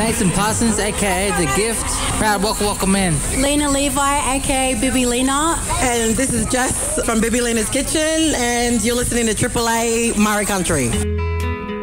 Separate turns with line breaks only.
Nathan Parsons, aka The Gift. Proud welcome in.
Lena Levi, aka Bibi Lena.
And this is Jess from Bibi Lena's Kitchen, and you're listening to AAA Murray Country.